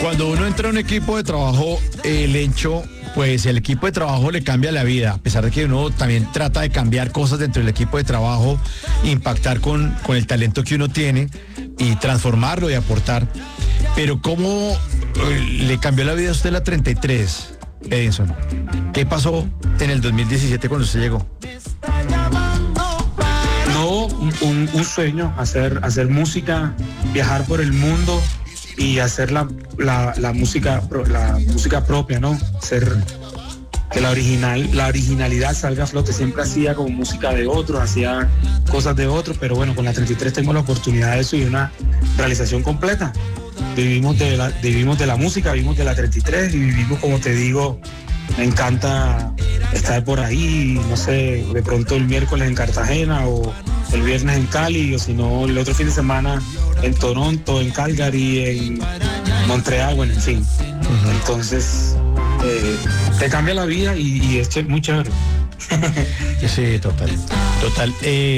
Cuando uno entra a un equipo de trabajo, Lencho, pues el equipo de trabajo le cambia la vida, a pesar de que uno también trata de cambiar cosas dentro del equipo de trabajo, impactar con el talento que uno tiene y transformarlo y aportar. Pero ¿cómo le cambió la vida a usted la 33, Edinson? ¿Qué pasó en el 2017 cuando usted llegó? No, un sueño, hacer música, viajar por el mundo y hacer la música propia, ¿no? Hacer que la originalidad salga a flote. Siempre hacía como música de otros, hacía cosas de otros, pero bueno, con la 33 tengo la oportunidad de eso y una realización completa. Vivimos de la música, vivimos de la 33 y vivimos, como te digo, me encanta estar por ahí, no sé, de pronto el miércoles en Cartagena o el viernes en Cali, o si no, el otro fin de semana en Toronto, en Calgary, en Montreal, bueno, en fin. Entonces, te cambia la vida y es muy chévere. Sí, total.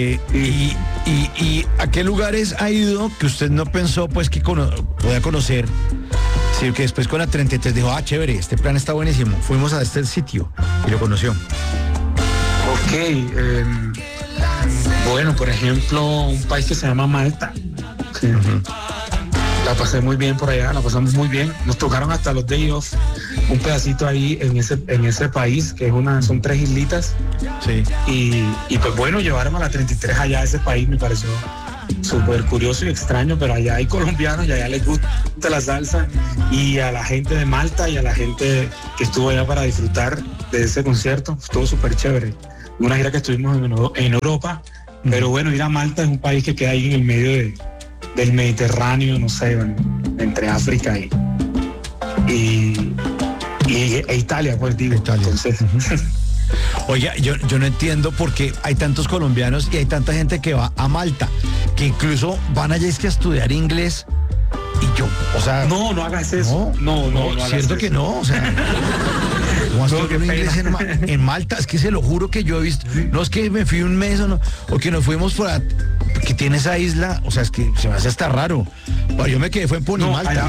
¿Y a qué lugares ha ido que usted no pensó pues que podía conocer? Sí, que después con la 33 dijo, chévere, este plan está buenísimo. Fuimos a este sitio y lo conoció. Ok, bueno, por ejemplo, un país que se llama Malta. Uh-huh. La pasé muy bien por allá, la pasamos muy bien. Nos tocaron hasta los day off, un pedacito ahí en ese país, que son 3 islitas. Sí. Y pues bueno, llevaron a la 33 allá a ese país, me pareció súper curioso y extraño, pero allá hay colombianos y allá les gusta la salsa, y a la gente de Malta y a la gente que estuvo allá para disfrutar de ese concierto, estuvo súper chévere. Una gira que estuvimos en Europa, pero bueno, ir a Malta es un país que queda ahí en el medio del Mediterráneo, no sé, entre África e Italia, pues digo. Italia. Entonces, oiga, yo no entiendo por qué hay tantos colombianos y hay tanta gente que va a Malta, que incluso van allá a estudiar inglés. Y yo, o sea... No hagas eso. No hagas cierto eso. Que no, o sea... ¿Cómo estudiar inglés en Malta? Es que se lo juro que yo he visto. No es que me fui un mes o que nos fuimos por que tiene esa isla, o sea, es que se me hace hasta raro. Pero yo me quedé, fue en Ponimalta. Allá...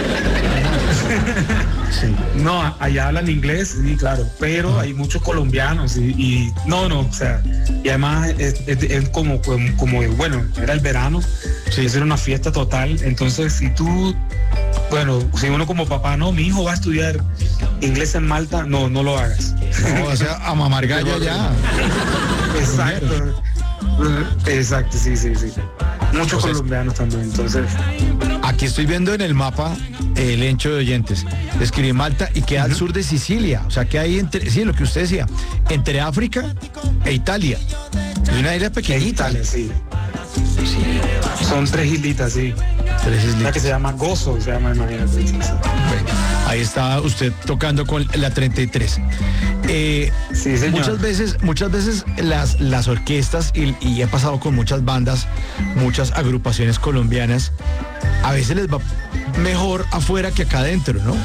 sí. No, allá hablan inglés, sí, claro, pero hay muchos colombianos y o sea, y además es como bueno, era el verano, sí. Eso era una fiesta total, entonces si uno como papá, no, mi hijo va a estudiar inglés en Malta, no lo hagas. No, o sea, a mamar gallo ya. Exacto, sí. Muchos colombianos también, entonces. Aquí estoy viendo en el mapa el Lencho de oyentes. Escribí Malta y queda al sur de Sicilia. O sea, que hay lo que usted decía, entre África e Italia. Es una isla pequeñita. Italia, sí. Son 3 islitas, sí. 3 islitas. La que se llama Gozo, imagínate. Ahí está usted tocando con la 33. Sí, señor. Muchas veces las orquestas, y he pasado con muchas bandas, muchas agrupaciones colombianas, a veces les va mejor afuera que acá adentro, ¿no?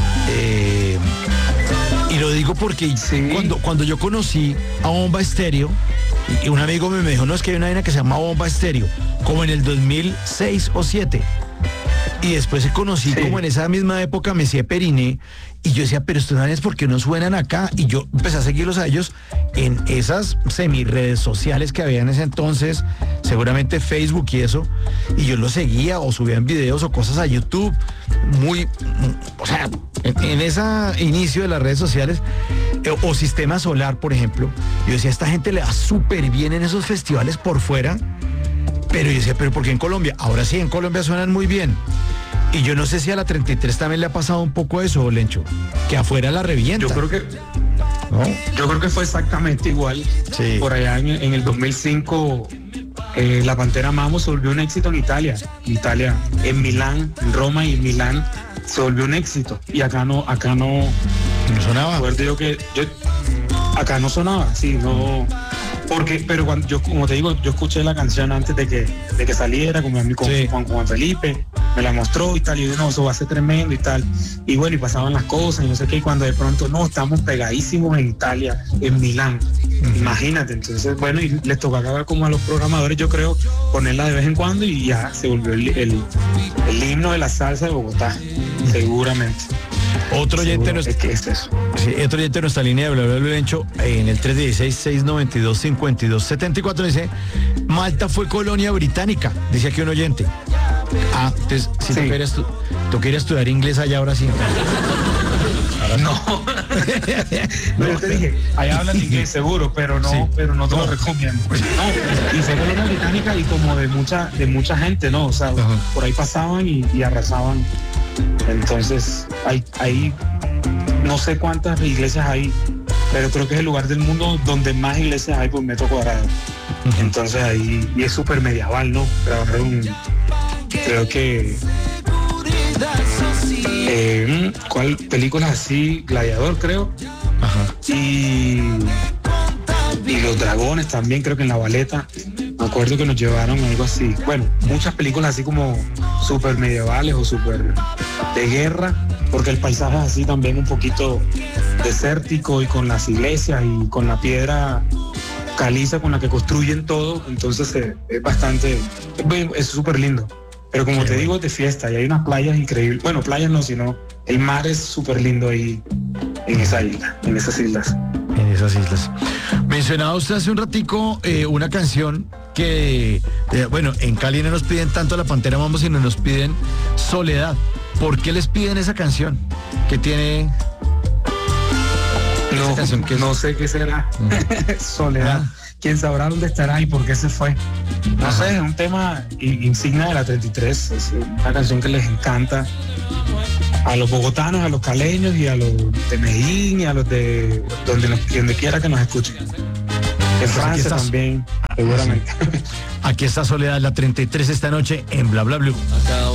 Y lo digo porque sí. Cuando yo conocí a Bomba Estéreo, y un amigo me dijo, no, es que hay una vaina que se llama Bomba Estéreo, como en el 2006 o 2007. Y después conocí como en esa misma época Messier Periné, y yo decía, pero estos manes, ¿por qué no suenan acá? Y yo empecé a seguirlos a ellos en esas semi-redes sociales que había en ese entonces, seguramente Facebook y eso, y yo los seguía o subían videos o cosas a YouTube, o sea, en ese inicio de las redes sociales, o Sistema Solar, por ejemplo, yo decía, esta gente le va súper bien en esos festivales por fuera, pero yo decía, ¿pero por qué en Colombia? Ahora sí, en Colombia suenan muy bien. Y yo no sé si a la 33 también le ha pasado un poco eso, Lencho, que afuera la revienta. Yo creo que fue exactamente igual. Sí. Por allá en el 2005, La Pantera Mambo se volvió un éxito en Italia. En Milán, en Roma y en Milán se volvió un éxito. Y acá no sonaba. Recuerdo acá no sonaba, sí, no. Pero cuando como te digo, yo escuché la canción antes de que saliera con mi amigo Juan Felipe, me la mostró y tal, y yo, no, eso va a ser tremendo y tal. Y bueno, y pasaban las cosas y no sé qué, y cuando de pronto, no, estamos pegadísimos en Italia, en Milán. Imagínate, entonces, bueno, y les tocó acabar como a los programadores, yo creo, ponerla de vez en cuando y ya se volvió el himno de la salsa de Bogotá. seguramente. Otro oyente nos... ¿Qué es eso? Sí, otro oyente de nuestra línea de bla bla bla Lencho, en el 316-692-5274 dice, Malta fue colonia británica, dice aquí un oyente. Ah, entonces, si Sí. tú querías estudiar inglés allá ahora sí. No. No, yo te dije, allá hablan inglés seguro, pero no, Sí. pero no te lo recomiendo. No, y fue colonia británica y como de mucha gente, ¿no? O sea, Ajá. por ahí pasaban y arrasaban. Entonces, hay no sé cuántas iglesias hay, pero creo que es el lugar del mundo donde más iglesias hay por metro cuadrado. Entonces ahí, y es súper medieval, ¿no? Creo que ¿cuál película así? Gladiador, creo. Ajá. Y los dragones también, creo que en La Valeta. Me acuerdo que nos llevaron algo así. Bueno, muchas películas así como súper medievales o súper de guerra, porque el paisaje es así también un poquito desértico y con las iglesias y con la piedra caliza con la que construyen todo. Entonces es bastante, es súper lindo. Pero como te digo, es de fiesta y hay unas playas increíbles. Bueno, playas no, sino el mar es súper lindo ahí en esa isla, en esas islas. En esas islas. Mencionaba usted hace un ratico una canción que, bueno, en Cali no nos piden tanto La Pantera Mambo, sino nos piden Soledad. ¿Por qué les piden esa canción? ¿Qué tiene esa canción? ¿Qué es? No sé qué será. Soledad. Ah. ¿Quién sabrá dónde estará y por qué se fue? No Ajá. sé, es un tema insignia de la 33. Es una canción que les encanta a los bogotanos, a los caleños y a los de Medellín y a los de donde quiera que nos escuchen. En Pues aquí Francia estás. también, seguramente. Aquí está Soledad, la 33 esta noche en Bla Bla Blue. A cada